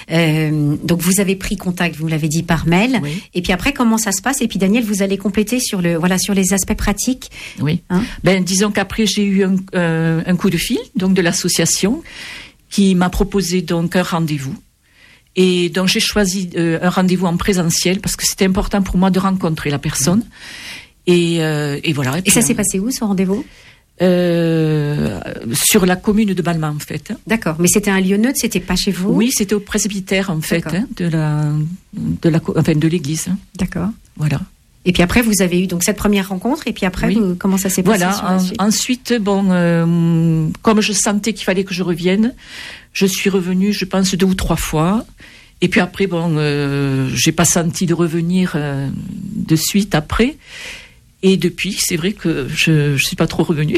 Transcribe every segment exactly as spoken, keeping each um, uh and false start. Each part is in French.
Euh, donc vous avez pris contact, vous me l'avez dit, par mail. Oui. Et puis après, comment ça se passe? Et puis Daniel, vous allez compléter sur le voilà sur les aspects pratiques. Oui. Hein? Ben disons qu'après j'ai eu un, euh, un coup de fil donc de l'association qui m'a proposé donc un rendez-vous. Et donc j'ai choisi euh, un rendez-vous en présentiel parce que c'était important pour moi de rencontrer la personne. Et, euh, et voilà. Et, Et ça on... s'est passé où, ce rendez-vous? euh, Sur la commune de Balma, en fait. D'accord, mais c'était un lieu neutre, c'était pas chez vous? Oui, c'était au presbytère, en fait, hein, de la, de la, enfin, de l'église. Hein. D'accord. Voilà. Et puis après, vous avez eu donc cette première rencontre, et puis après, Oui. vous, comment ça s'est passé? Voilà. sur la En, suite ensuite, bon, euh, comme je sentais qu'il fallait que je revienne, je suis revenue, je pense, deux ou trois fois. Et puis après, bon, euh, j'ai pas senti de revenir euh, de suite après. Et depuis, c'est vrai que je ne suis pas trop revenue.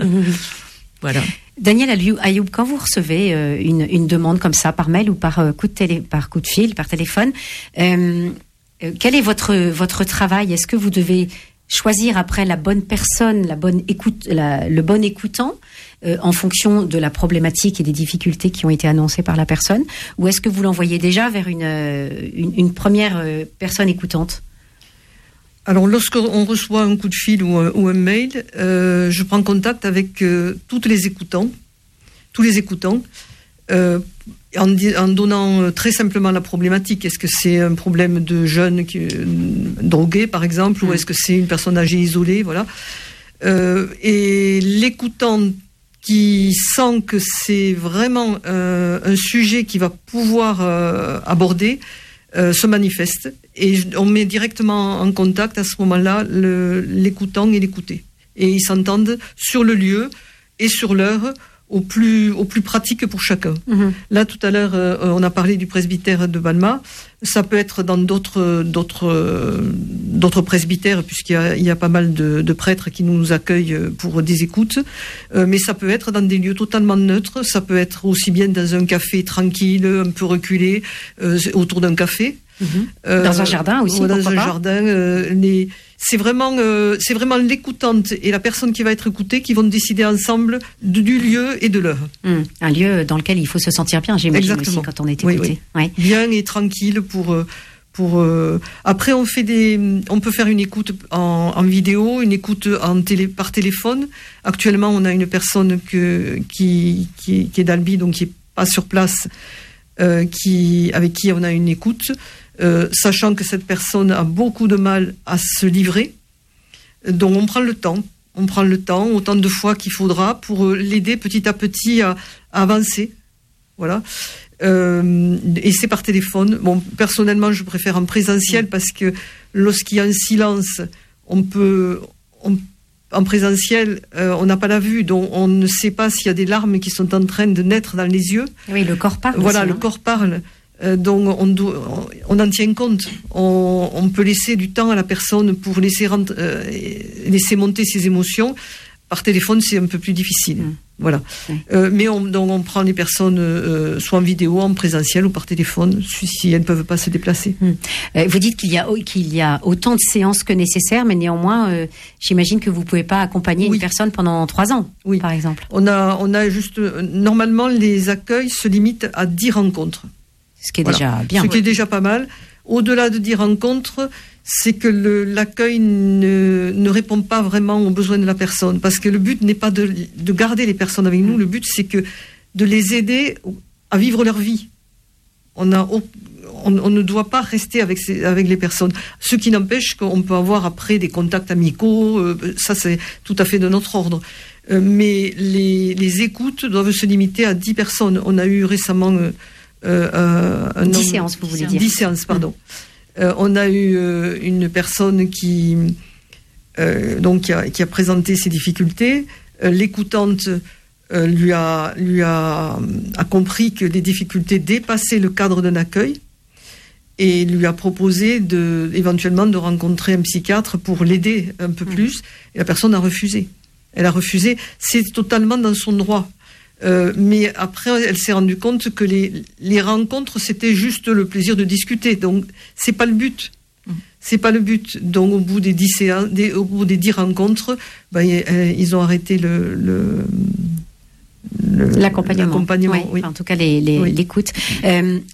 Voilà. Daniel Ayoub, quand vous recevez euh, une, une demande comme ça, par mail ou par, euh, coup, de télé, par coup de fil, par téléphone, euh, euh, quel est votre, votre travail? Est-ce que vous devez choisir après la bonne personne, la bonne écoute, la, le bon écoutant, euh, en fonction de la problématique et des difficultés qui ont été annoncées par la personne? Ou est-ce que vous l'envoyez déjà vers une, une, une première euh, personne écoutante? Alors, lorsqu'on reçoit un coup de fil ou un, ou un mail, euh, je prends contact avec euh, toutes les écoutants, tous les écoutants, euh, en, en donnant très simplement la problématique. Est-ce que c'est un problème de jeune qui, euh, drogué, par exemple, mmh. ou est-ce que c'est une personne âgée isolée, voilà. Euh, et l'écoutant qui sent que c'est vraiment euh, un sujet qu'il va pouvoir euh, aborder, Euh, se manifeste et on met directement en contact à ce moment-là le, l'écoutant et l'écouté. Et ils s'entendent sur le lieu et sur l'heure au plus, au plus pratique pour chacun. Mmh. Là, tout à l'heure, euh, on a parlé du presbytère de Balma. Ça peut être dans d'autres, d'autres, euh, d'autres presbytères, puisqu'il y a, il y a pas mal de, de prêtres qui nous accueillent pour des écoutes. Euh, mais ça peut être dans des lieux totalement neutres. Ça peut être aussi bien dans un café tranquille, un peu reculé, euh, autour d'un café. Mmh. Euh, dans un jardin aussi, dans pourquoi un pas jardin. Euh, les, c'est vraiment, euh, c'est vraiment l'écoutante et la personne qui va être écoutée qui vont décider ensemble de, du lieu et de l'heure. Mmh. Un lieu dans lequel il faut se sentir bien, j'imagine. Exactement. Aussi quand on est écouté. Oui, oui. Ouais. Bien et tranquille pour. Pour euh, après on fait des, on peut faire une écoute en, en vidéo, une écoute en télé, par téléphone. Actuellement, on a une personne que qui qui, qui est d'Albi, donc qui est pas sur place, euh, qui avec qui on a une écoute, euh, sachant que cette personne a beaucoup de mal à se livrer. Donc on prend le temps, on prend le temps autant de fois qu'il faudra pour l'aider petit à petit à, à avancer. Voilà. Euh, et c'est par téléphone. Bon, personnellement, je préfère en présentiel parce que lorsqu'il y a un silence, on peut, on, en présentiel, euh, on n'a pas la vue, donc on ne sait pas s'il y a des larmes qui sont en train de naître dans les yeux. Oui, le corps parle. Voilà, aussi, le hein. corps parle. Euh, donc on, doit, on en tient compte. On, on peut laisser du temps à la personne pour laisser, rent- euh, laisser monter ses émotions. Par téléphone, c'est un peu plus difficile. Mmh. Voilà. Mmh. Euh, mais on, donc on prend les personnes euh, soit en vidéo, en présentiel ou par téléphone, si elles ne peuvent pas se déplacer. Mmh. Euh, vous dites qu'il y a, qu'il y a autant de séances que nécessaire, mais néanmoins, euh, j'imagine que vous ne pouvez pas accompagner oui. une personne pendant trois ans, oui. par exemple. On a, on a juste... Normalement, les accueils se limitent à dix rencontres. Ce qui est voilà. déjà bien. Ce qui est déjà pas mal. Au-delà de dix rencontres, c'est que le, l'accueil ne, ne répond pas vraiment aux besoins de la personne. Parce que le but n'est pas de, de garder les personnes avec nous, le but c'est que de les aider à vivre leur vie. On, a, on, on ne doit pas rester avec, ces, avec les personnes. Ce qui n'empêche qu'on peut avoir après des contacts amicaux, euh, ça c'est tout à fait de notre ordre. Euh, mais les, les écoutes doivent se limiter à dix personnes. On a eu récemment... Euh, euh, un dix homme, séances, vous voulez dire. dix séances, pardon. Mmh. Euh, on a eu euh, une personne qui, euh, donc, qui, a, qui a présenté ses difficultés. Euh, l'écoutante euh, lui, a, lui a, a compris que les difficultés dépassaient le cadre d'un accueil et lui a proposé de, éventuellement de rencontrer un psychiatre pour l'aider un peu mmh. plus. Et la personne a refusé. Elle a refusé. C'est totalement dans son droit. Euh, mais après, elle s'est rendue compte que les, les rencontres, c'était juste le plaisir de discuter. Donc, c'est pas le but. Mmh. C'est pas le but. Donc, au bout des dix séances, des, au bout des dix rencontres, ben, ils ont arrêté le, le, le l'accompagnement. l'accompagnement oui. oui. Enfin, en tout cas, les, les, oui. l'écoute. Euh,